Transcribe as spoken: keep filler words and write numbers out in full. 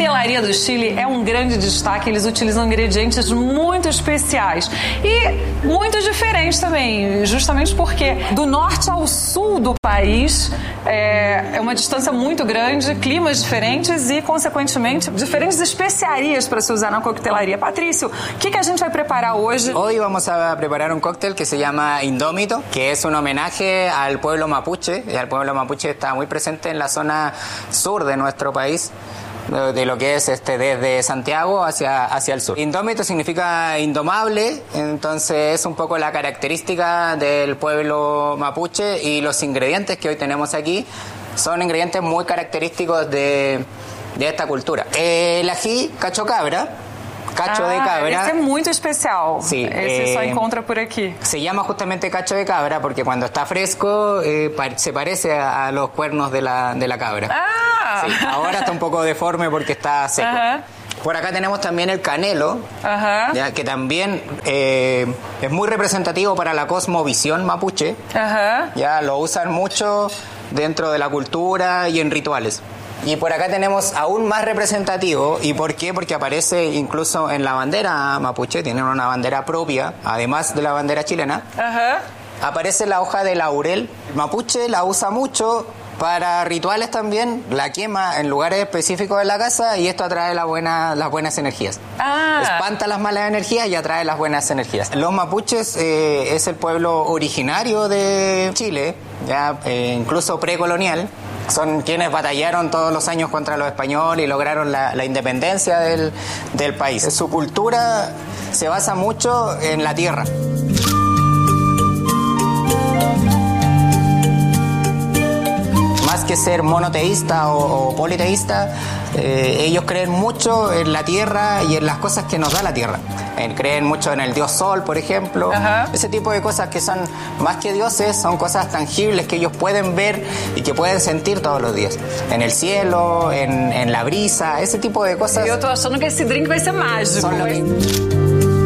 coquetelaria do Chile é um grande destaque. Eles utilizam ingredientes muito especiais e muito diferentes também, justamente porque do norte ao sul do país é, é uma distância muito grande, climas diferentes e, consequentemente, diferentes especiarias para se usar na coquetelaria. Patrício, o que, que a gente vai preparar hoje? Hoy vamos a preparar un cóctel que se llama Indómito, que es un homenaje al pueblo mapuche, y al pueblo mapuche está muy presente en la zona sur de nuestro país, de lo que es este desde Santiago hacia, hacia el sur. Indómito significa indomable, entonces es un poco la característica del pueblo mapuche, y los ingredientes que hoy tenemos aquí son ingredientes muy característicos de, de esta cultura. El ají cacho cabra, cacho ah, de cabra. Esse é muito especial. Sí, esse eh, só encontra por aquí. Se llama justamente cacho de cabra porque cuando está fresco eh, se parece a, a los cuernos de la, de la cabra. Ah! Sí, ahora está un poco deforme porque está seco. Uh-huh. Por acá tenemos también el canelo, uh-huh. ya, que también eh, es muy representativo para la cosmovisión mapuche. Uh-huh. Ya lo usan mucho dentro de la cultura y en rituales. Y por acá tenemos aún más representativo. ¿Y por qué? Porque aparece incluso en la bandera mapuche, tienen una bandera propia, además de la bandera chilena. Uh-huh. Aparece la hoja de laurel. El mapuche la usa mucho para rituales también, la quema en lugares específicos de la casa y esto atrae la buena, las buenas energías. Ah. Espanta las malas energías y atrae las buenas energías. Los mapuches eh, es el pueblo originario de Chile, ya eh, incluso precolonial. Son quienes batallaron todos los años contra los españoles y lograron la, la independencia del, del país. Su cultura se basa mucho en la tierra. Más que ser monoteísta o, o politeísta, eh, ellos creen mucho en la tierra y en las cosas que nos da la tierra. Eh, creen mucho en el dios sol, por ejemplo. Ajá. Ese tipo de cosas que son más que dioses, son cosas tangibles que ellos pueden ver y que pueden sentir todos los días. En el cielo, en, en la brisa, esse tipo de cosas. Eu tô achando que esse drink vai ser mágico. Son lo que...